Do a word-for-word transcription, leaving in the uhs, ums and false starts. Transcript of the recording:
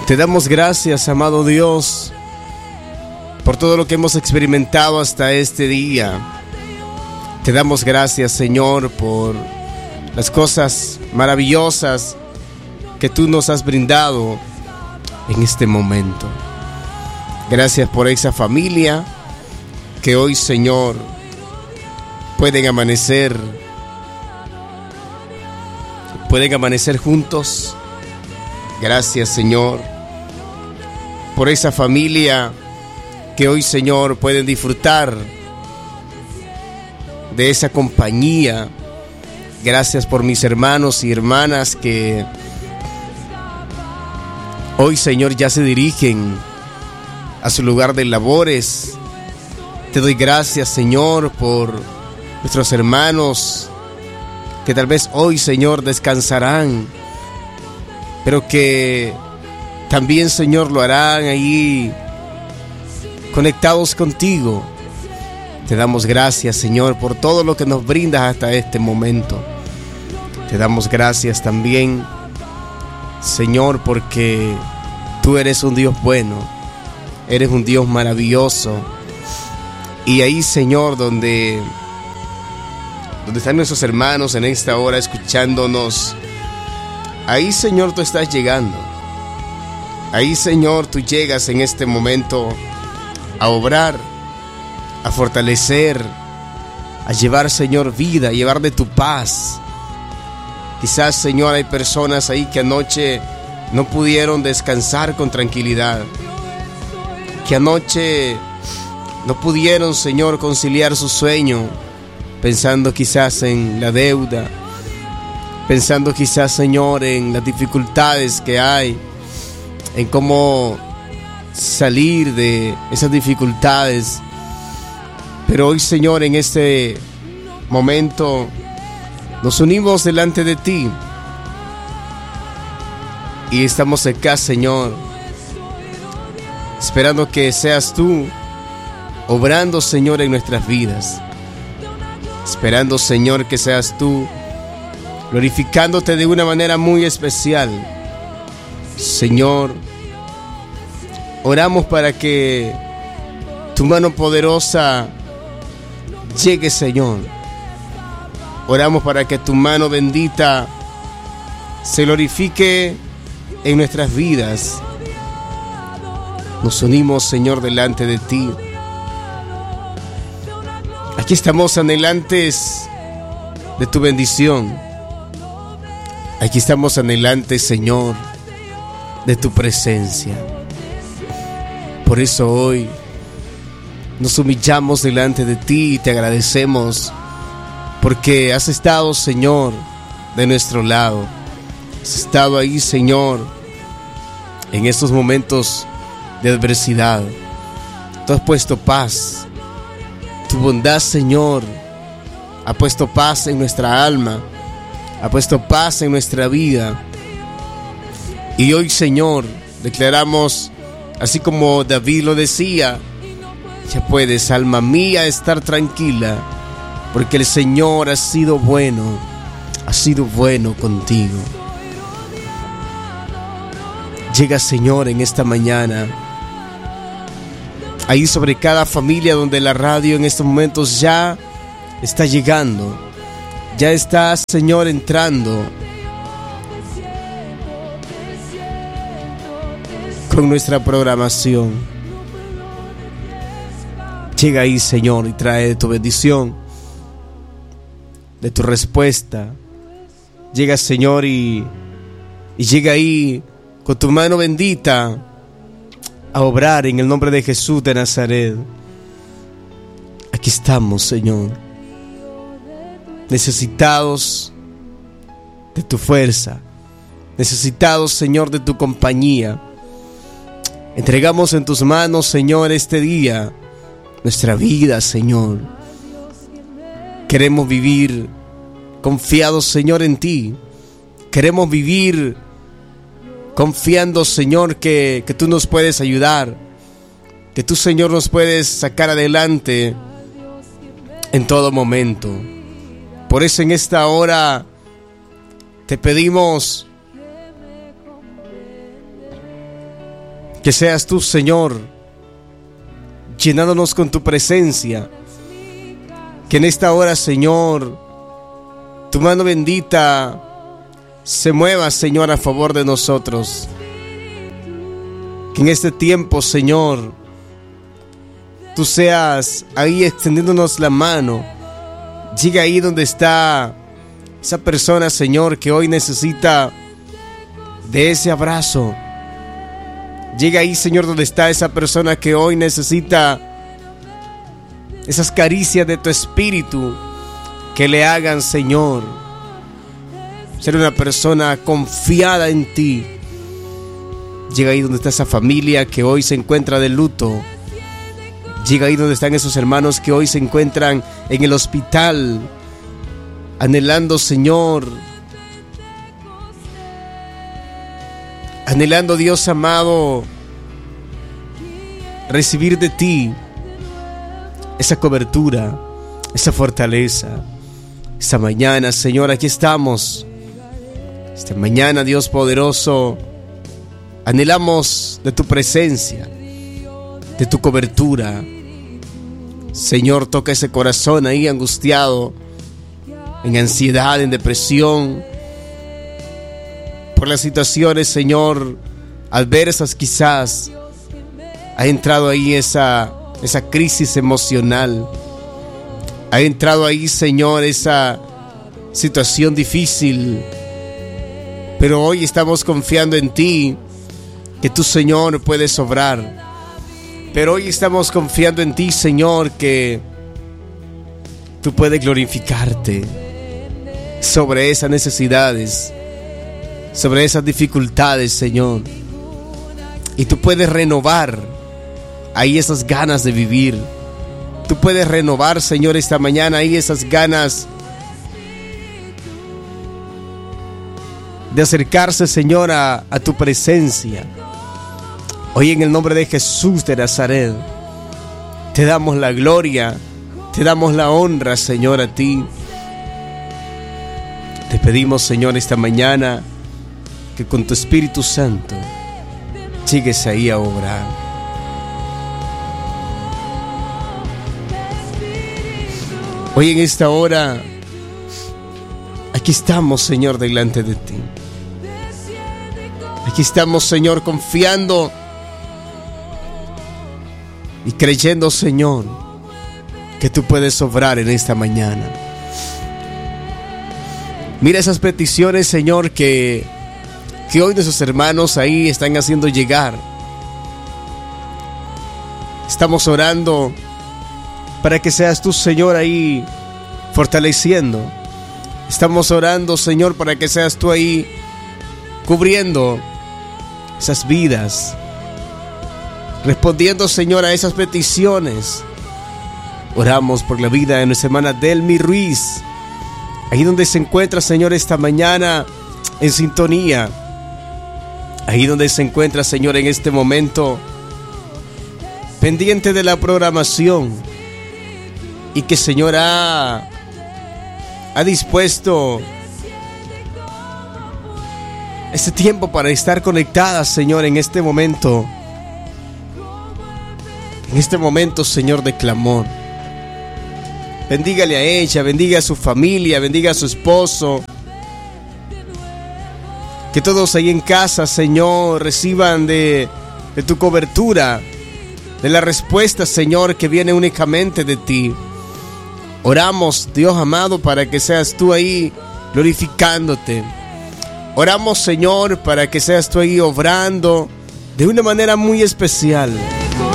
Te damos gracias, amado Dios, por todo lo que hemos experimentado hasta este día. Te damos gracias, Señor, por las cosas maravillosas que tú nos has brindado en este momento. Gracias por esa familia que hoy, Señor, pueden amanecer, pueden amanecer juntos. Gracias, Señor, por esa familia que hoy, Señor, pueden disfrutar de esa compañía. Gracias por mis hermanos y hermanas que hoy, Señor, ya se dirigen a su lugar de labores. Te doy gracias, Señor, por nuestros hermanos que tal vez hoy, Señor, descansarán, pero que también, Señor, lo harán ahí conectados contigo. Te damos gracias, Señor, por todo lo que nos brindas hasta este momento. Te damos gracias también, Señor, porque tú eres un Dios bueno, eres un Dios maravilloso. Y ahí, Señor, donde, donde están nuestros hermanos en esta hora escuchándonos, ahí, Señor, tú estás llegando. Ahí, Señor, tú llegas en este momento a obrar, a fortalecer, a llevar, Señor, vida, a llevar de tu paz. Quizás, Señor, hay personas ahí que anoche no pudieron descansar con tranquilidad, que anoche no pudieron, Señor, conciliar su sueño, pensando quizás en la deuda, pensando quizás, Señor, en las dificultades que hay, en cómo salir de esas dificultades. Pero hoy, Señor, en este momento nos unimos delante de ti y estamos acá, Señor, esperando que seas tú obrando, Señor, en nuestras vidas, esperando, Señor, que seas tú glorificándote de una manera muy especial. Señor, oramos para que tu mano poderosa llegue, Señor. Oramos para que tu mano bendita se glorifique en nuestras vidas. Nos unimos, Señor, delante de ti. Aquí estamos anhelantes de tu bendición. Aquí estamos anhelantes, Señor, de tu presencia. Por eso hoy nos humillamos delante de ti y te agradecemos porque has estado, Señor, de nuestro lado. Has estado ahí, Señor, en estos momentos de adversidad. Tú has puesto paz. Tu bondad, Señor, ha puesto paz en nuestra alma, ha puesto paz en nuestra vida. Y hoy, Señor, declaramos, así como David lo decía, ya puedes, alma mía, estar tranquila, porque el Señor ha sido bueno, ha sido bueno contigo. Llega, Señor, en esta mañana, ahí sobre cada familia donde la radio en estos momentos ya está llegando, ya está, Señor, entrando con nuestra programación. Llega ahí, Señor, y trae tu bendición, de tu respuesta. Llega, Señor, y, y llega ahí con tu mano bendita a obrar en el nombre de Jesús de Nazaret. Aquí estamos, Señor, necesitados de tu fuerza, necesitados, Señor, de tu compañía. Entregamos en tus manos, Señor, este día nuestra vida, Señor. Queremos vivir confiados, Señor, en ti. Queremos vivir confiando, Señor, que, que tú nos puedes ayudar, que tú, Señor, nos puedes sacar adelante en todo momento. Por eso en esta hora te pedimos Que seas tú, Señor, llenándonos con tu presencia. Que en esta hora, Señor, tu mano bendita se mueva, Señor, a favor de nosotros. Que en este tiempo, Señor, tú seas ahí extendiéndonos la mano. Llega ahí donde está esa persona, Señor, que hoy necesita de ese abrazo. Llega ahí, Señor, donde está esa persona que hoy necesita esas caricias de tu espíritu que le hagan, Señor, ser una persona confiada en ti. Llega ahí donde está esa familia que hoy se encuentra de luto. Llega ahí donde están esos hermanos que hoy se encuentran en el hospital, anhelando, Señor, anhelando, Dios amado, recibir de ti esa cobertura, esa fortaleza. Esta mañana, Señor, aquí estamos. Esta mañana, Dios poderoso, anhelamos de tu presencia, de tu cobertura. Señor, toca ese corazón ahí angustiado, en ansiedad, en depresión, por las situaciones, Señor, adversas quizás. Ha entrado ahí esa, esa crisis emocional. Ha entrado ahí, Señor, esa situación difícil. Pero hoy estamos confiando en ti, que tú, Señor, puedes obrar. Pero hoy estamos confiando en ti, Señor, que tú puedes glorificarte sobre esas necesidades, sobre esas dificultades, Señor. Y tú puedes renovar ahí esas ganas de vivir. Tú puedes renovar, Señor, esta mañana ahí esas ganas de acercarse, Señor, a, a tu presencia. Hoy en el nombre de Jesús de Nazaret, te damos la gloria, te damos la honra, Señor, a ti. Te pedimos, Señor, esta mañana que con tu Espíritu Santo llegues ahí a obrar. Hoy en esta hora, aquí estamos, Señor, delante de ti. Aquí estamos, Señor, confiando y creyendo, Señor, que tú puedes obrar en esta mañana. Mira esas peticiones, Señor, que, que hoy nuestros hermanos ahí están haciendo llegar. Estamos orando para que seas tú, Señor, ahí fortaleciendo. Estamos orando, Señor, para que seas tú ahí cubriendo esas vidas, respondiendo, Señor, a esas peticiones. Oramos por la vida de nuestra hermana Delmi Ruiz, ahí donde se encuentra, Señor, esta mañana en sintonía. Ahí donde se encuentra, Señor, en este momento pendiente de la programación. Y que, Señor, ha, ha dispuesto este tiempo para estar conectada, Señor, en este momento. En este momento, Señor, de clamor. Bendígale a ella, bendiga a su familia, bendiga a su esposo. Que todos ahí en casa, Señor, reciban de, de tu cobertura, de la respuesta, Señor, que viene únicamente de ti. Oramos, Dios amado, para que seas tú ahí glorificándote. Oramos, Señor, para que seas tú ahí obrando de una manera muy especial.